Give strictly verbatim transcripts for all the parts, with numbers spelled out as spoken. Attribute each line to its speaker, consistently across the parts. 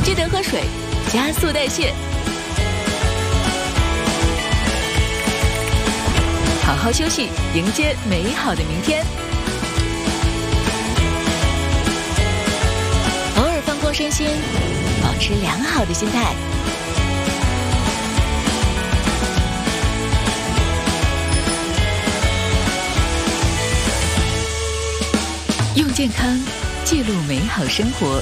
Speaker 1: 记得喝水，加速代谢。好好休息，迎接美好的明天。偶尔放空身心，保持良好的心态。用健康记录美好生活。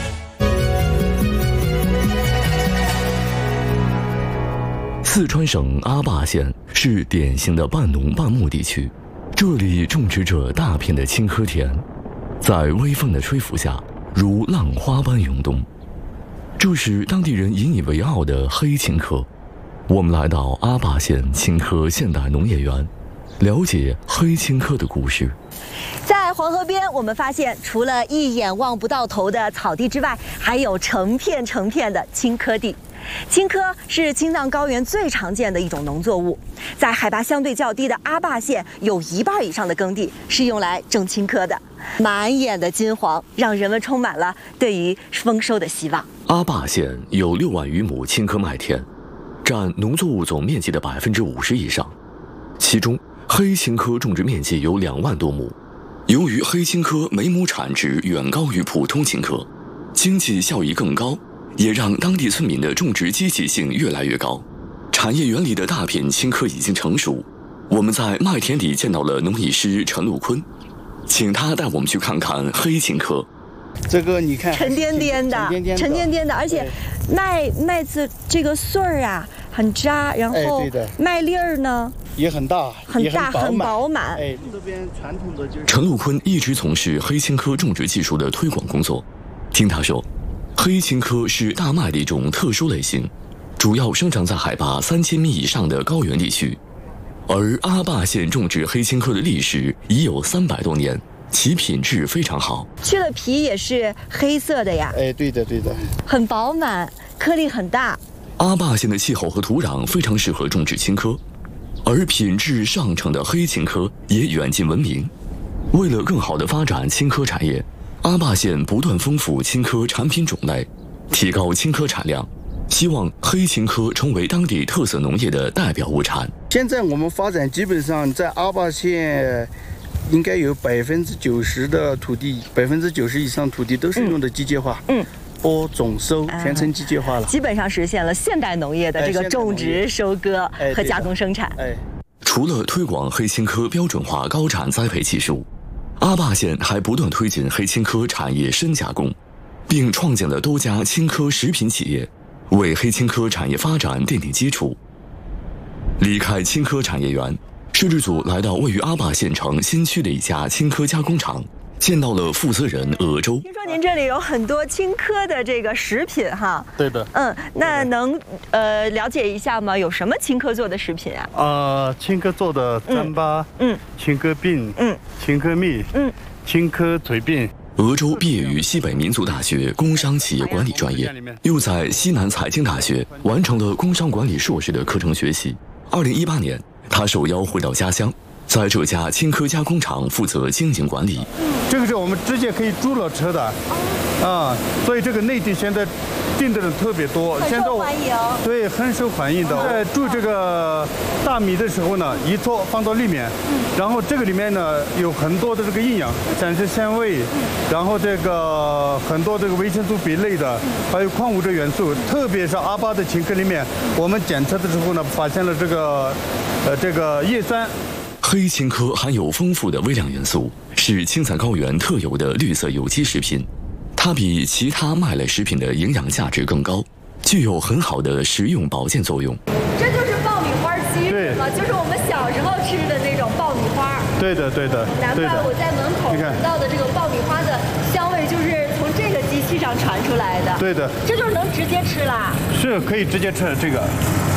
Speaker 2: 四川省阿坝县是典型的半农半牧地区，这里种植着大片的青稞田，在微风的吹拂下，如浪花般涌动。这是当地人引以为傲的黑青稞。我们来到阿坝县青稞现代农业园，了解黑青稞的故事。
Speaker 3: 在黄河边，我们发现除了一眼望不到头的草地之外，还有成片成片的青稞地。青稞是青藏高原最常见的一种农作物，在海拔相对较低的阿坝县，有一半以上的耕地是用来种青稞的，满眼的金黄，让人们充满了对于丰收的希望。
Speaker 2: 阿坝县有六万余亩青稞麦田，占农作物总面积的百分之五十以上，其中黑青稞种植面积有两万多亩。由于黑青稞每亩产值远高于普通青稞，经济效益更高，也让当地村民的种植积极性越来越高。产业园里的大片青稞已经成熟，我们在麦田里见到了农艺师陈禄坤，请他带我们去看看黑青稞。
Speaker 4: 这个你看，
Speaker 3: 沉甸甸的，沉甸甸的，而且麦麦子这个穗儿啊很扎，然后麦粒儿呢
Speaker 4: 也很大，
Speaker 3: 很大，很饱满。
Speaker 4: 哎，这边传统的就是
Speaker 2: 陈禄坤一直从事黑青稞种植技术的推广工作。听他说，黑青稞是大麦的一种特殊类型，主要生长在海拔三千米以上的高原地区。而阿坝县种植黑青稞的历史已有三百多年，其品质非常好。
Speaker 3: 去了皮也是黑色的呀？
Speaker 4: 哎，对的，对的，
Speaker 3: 很饱满，颗粒很大。
Speaker 2: 阿坝县的气候和土壤非常适合种植青稞，而品质上乘的黑青稞也远近闻名。为了更好地发展青稞产业，阿坝县不断丰富青稞产品种类，提高青稞产量，希望黑青稞成为当地特色农业的代表物产。
Speaker 4: 现在我们发展基本上在阿坝县，应该有百分之九十的土地，百分之九十以上土地都是用的机械化。嗯。播种收全程机械化了，
Speaker 3: 基本上实现了现代农业的这个种植、收割和加工生产。
Speaker 4: 哎，
Speaker 2: 除了推广黑青稞标准化高产栽培技术，阿坝县还不断推进黑青稞产业深加工，并创建了多家青稞食品企业，为黑青稞产业发展奠定基础。离开青稞产业园，摄制组来到位于阿坝县城新区的一家青稞加工厂，见到了负责人鄂州。
Speaker 3: 听说您这里有很多青稞的这个食品哈？
Speaker 4: 对的。
Speaker 3: 嗯，那能呃了解一下吗？有什么青稞做的食品啊？
Speaker 4: 呃，青稞做的糌粑，嗯，青稞饼，嗯，青稞蜜，嗯，青稞腿饼。
Speaker 2: 鄂州毕业于西北民族大学工商企业管理专业，又在西南财经大学完成了工商管理硕士的课程学习。二零一八年，他受邀回到家乡，在这家青稞加工厂负责经营管理。
Speaker 5: 这个是我们直接可以租了车的，啊，所以这个内地现在订的人特别多，
Speaker 3: 很受欢迎。
Speaker 5: 对，很受欢迎的。在煮这个大米的时候呢，一撮放到里面，然后这个里面呢有很多的这个营养，膳食纤维，然后这个很多这个维生素 B 类的，还有矿物质元素。特别是阿坝的青稞里面，我们检测的时候呢，发现了这个呃这个叶酸。
Speaker 2: 黑青稞含有丰富的微量元素，是青藏高原特有的绿色有机食品。它比其他麦类食品的营养价值更高，具有很好的食用保健作用。
Speaker 3: 这就是爆米花机，
Speaker 5: 对，
Speaker 3: 就是我们小时候吃的那种爆米花。
Speaker 5: 对的，对的。
Speaker 3: 难怪我在门口闻到的这个爆米花的香味，就是从这个机器上传出来的。
Speaker 5: 对的。
Speaker 3: 这就是能直接吃啦？
Speaker 5: 是可以直接吃这个。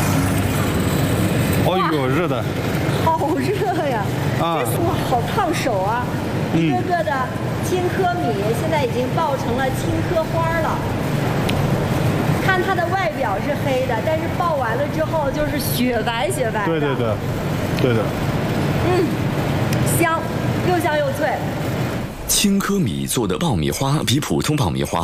Speaker 5: 哦呦，热的。
Speaker 3: 好热呀！啊，这哇，好烫手啊！一个个的青稞米现在已经爆成了青稞花了。看它的外表是黑的，但是爆完了之后就是雪白雪白的。
Speaker 5: 对对对，对的。
Speaker 3: 嗯，香，又香又脆。
Speaker 2: 青稞米做的爆米花比普通爆米花